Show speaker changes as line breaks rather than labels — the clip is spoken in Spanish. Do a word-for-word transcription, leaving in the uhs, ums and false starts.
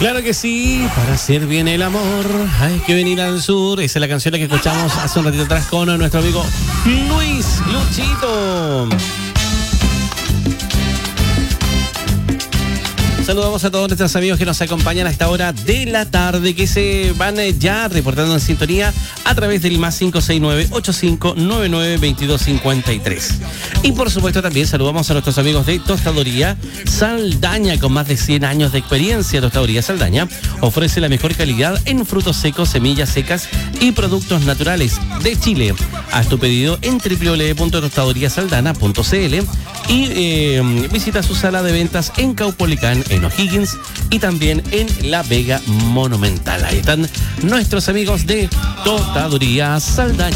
Claro que sí, para hacer bien el amor hay que venir al sur. Esa es la canción que escuchamos hace un ratito atrás con nuestro amigo Luis Luchito. Saludamos a todos nuestros amigos que nos acompañan a esta hora de la tarde, que se van ya reportando en sintonía a través del más cinco seis nueve, ocho cinco nueve nueve, dos dos cinco tres. Y por supuesto también saludamos a nuestros amigos de Tostaduría Saldaña, con más de cien años de experiencia. Tostaduría Saldaña ofrece la mejor calidad en frutos secos, semillas secas y productos naturales de Chile. Haz tu pedido en doble u doble u doble u punto tostaduría saldana punto c l y eh, visita su sala de ventas en Caupolicán, en O'Higgins y también en La Vega Monumental. Ahí están nuestros amigos de Tostaduría Saldaña.